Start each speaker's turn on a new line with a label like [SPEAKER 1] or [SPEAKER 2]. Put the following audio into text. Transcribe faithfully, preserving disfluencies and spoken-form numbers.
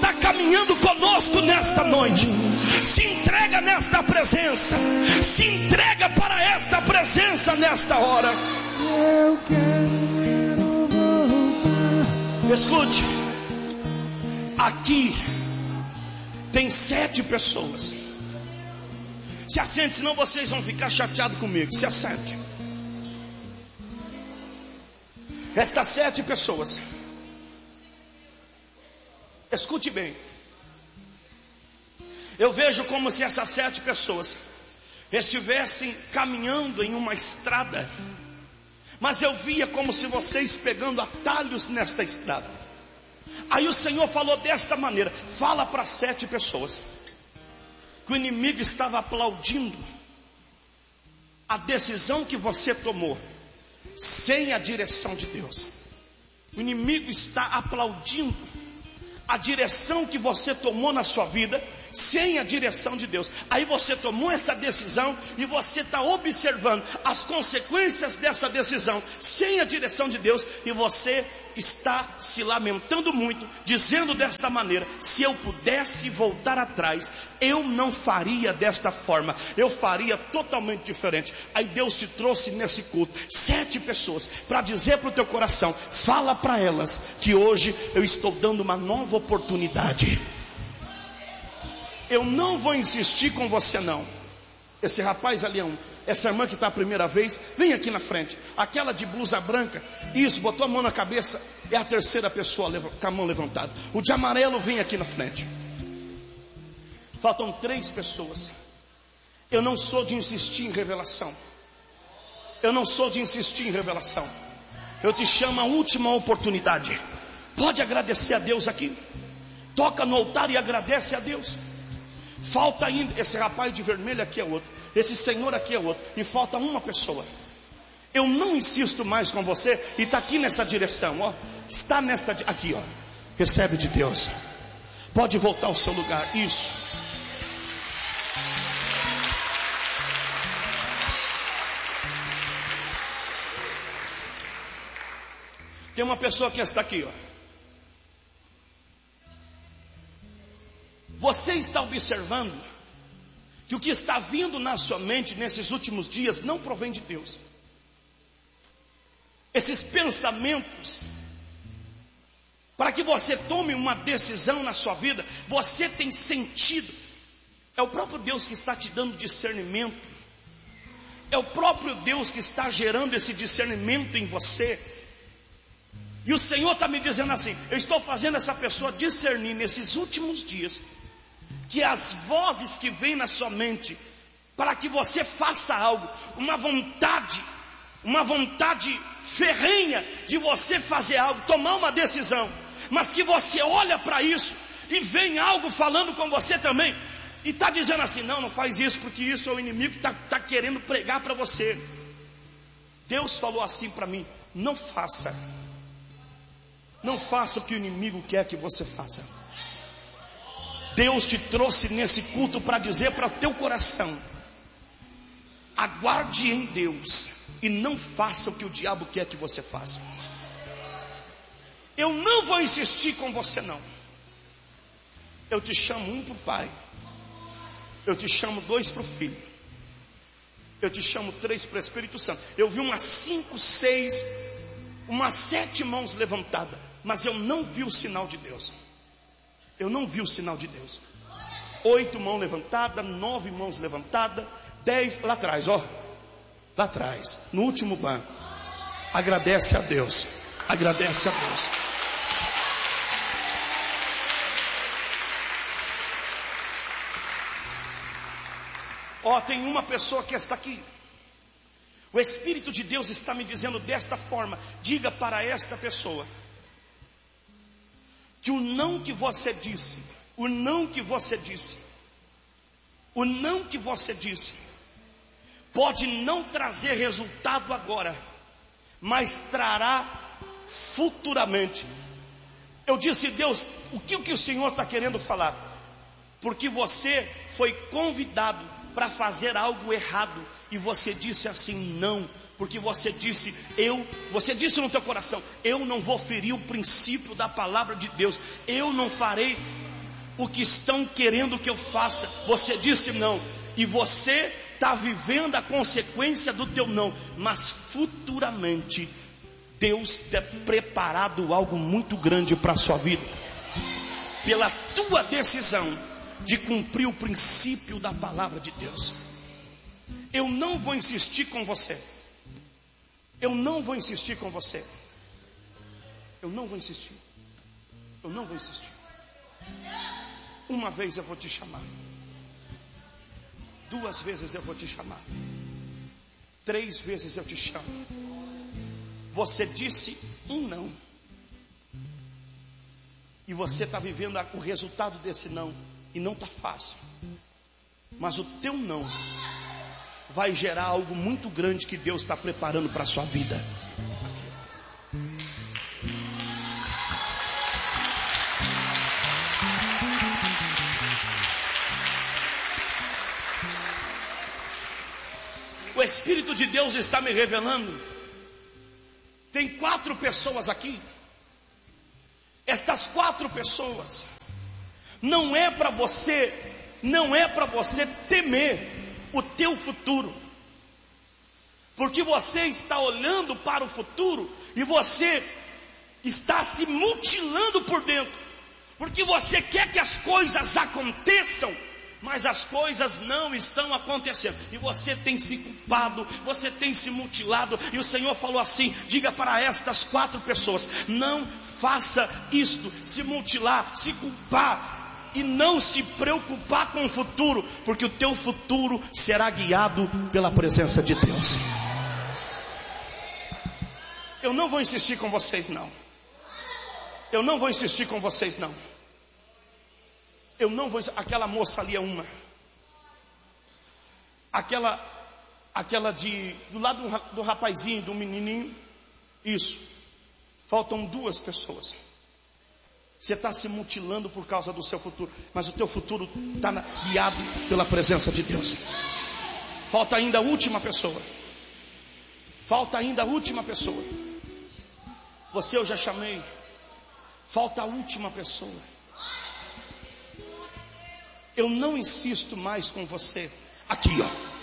[SPEAKER 1] está caminhando conosco nesta noite. Se entrega nesta presença. Se entrega para esta presença nesta hora.
[SPEAKER 2] Eu quero voltar.
[SPEAKER 1] Escute. Aqui tem sete pessoas. Se assente, senão vocês vão ficar chateados comigo. Se assente. Estas sete pessoas, escute bem. Eu vejo como se essas sete pessoas estivessem caminhando em uma estrada, mas eu via como se vocês pegando atalhos nesta estrada. Aí o Senhor falou desta maneira: fala para sete pessoas que o inimigo estava aplaudindo a decisão que você tomou sem a direção de Deus. O inimigo está aplaudindo a direção que você tomou na sua vida sem a direção de Deus. Aí você tomou essa decisão e você está observando as consequências dessa decisão sem a direção de Deus, e você está se lamentando muito, dizendo desta maneira: se eu pudesse voltar atrás, eu não faria desta forma, eu faria totalmente diferente. Aí Deus te trouxe nesse culto sete pessoas para dizer para o teu coração: fala para elas que hoje eu estou dando uma nova oportunidade. Eu não vou insistir com você não. Esse rapaz ali é um. Essa irmã que está a primeira vez, vem aqui na frente. Aquela de blusa branca, isso, botou a mão na cabeça, é a terceira pessoa com a mão levantada. O de amarelo vem aqui na frente. Faltam três pessoas. Eu não sou de insistir em revelação. Eu não sou de insistir em revelação. Eu te chamo a última oportunidade. Pode agradecer a Deus aqui. Toca no altar e agradece a Deus. Falta ainda, esse rapaz de vermelho aqui é outro, esse senhor aqui é outro, e falta uma pessoa. Eu não insisto mais com você, e está aqui nessa direção, ó. Está nessa, aqui ó. Recebe de Deus. Pode voltar ao seu lugar, isso. Tem uma pessoa que está aqui, ó. Você está observando que o que está vindo na sua mente nesses últimos dias não provém de Deus. Esses pensamentos, para que você tome uma decisão na sua vida, você tem sentido. É o próprio Deus que está te dando discernimento. É o próprio Deus que está gerando esse discernimento em você. E o Senhor está me dizendo assim: eu estou fazendo essa pessoa discernir nesses últimos dias que as vozes que vêm na sua mente para que você faça algo, uma vontade, uma vontade ferrenha de você fazer algo, tomar uma decisão, mas que você olha para isso e vem algo falando com você também, e está dizendo assim: não, não faz isso, porque isso é o inimigo que está tá querendo pregar para você. Deus falou assim para mim: não faça, não faça o que o inimigo quer que você faça. Deus te trouxe nesse culto para dizer para o teu coração: aguarde em Deus e não faça o que o diabo quer que você faça. Eu não vou insistir com você não. Eu te chamo um para o Pai, eu te chamo dois para o Filho, eu te chamo três para o Espírito Santo. Eu vi umas cinco, seis, umas sete mãos levantadas, mas eu não vi o sinal de Deus. Eu não vi o sinal de Deus. Oito mãos levantadas, nove mãos levantadas, dez lá atrás, ó. Lá atrás, no último banco. Agradece a Deus. Agradece a Deus. Ó, tem uma pessoa que está aqui. O Espírito de Deus está me dizendo desta forma: diga para esta pessoa que o não que você disse, o não que você disse, o não que você disse, pode não trazer resultado agora, mas trará futuramente. Eu disse: Deus, o que, o que o Senhor está querendo falar? Porque você foi convidado para fazer algo errado, e você disse assim: não. Porque você disse, eu, você disse no teu coração: eu não vou ferir o princípio da palavra de Deus, eu não farei o que estão querendo que eu faça. Você disse não, e você está vivendo a consequência do teu não. Mas futuramente Deus tem preparado algo muito grande para a sua vida, pela tua decisão de cumprir o princípio da palavra de Deus. Eu não vou insistir com você. Eu não vou insistir com você. Eu não vou insistir. Eu não vou insistir. Uma vez eu vou te chamar. Duas vezes eu vou te chamar. Três vezes eu te chamo. Você disse um não. E você está vivendo o resultado desse não. E não está fácil. Mas o teu não vai gerar algo muito grande que Deus está preparando para a sua vida. O Espírito de Deus está me revelando. Tem quatro pessoas aqui. Estas quatro pessoas, não é para você, não é para você temer o teu futuro, porque você está olhando para o futuro e você está se mutilando por dentro, porque você quer que as coisas aconteçam, mas as coisas não estão acontecendo, e você tem se culpado, você tem se mutilado. E o Senhor falou assim: diga para estas quatro pessoas: não faça isto, se mutilar, se culpar, e não se preocupar com o futuro, porque o teu futuro será guiado pela presença de Deus. Eu não vou insistir com vocês não. Eu não vou insistir com vocês não. Eu não vou. Aquela moça ali é uma. Aquela, aquela de do lado do, do rapazinho, do menininho. Isso. Faltam duas pessoas. Você está se mutilando por causa do seu futuro, mas o teu futuro está guiado pela presença de Deus. Falta ainda a última pessoa. Falta ainda a última pessoa. Você eu já chamei. Falta a última pessoa. Eu não insisto mais com você. Aqui, ó.